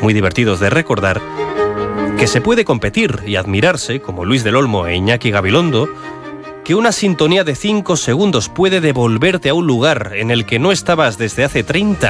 muy divertidos de recordar, que se puede competir y admirarse, como Luis del Olmo e Iñaki Gabilondo, que una sintonía de 5 segundos puede devolverte a un lugar en el que no estabas desde hace 30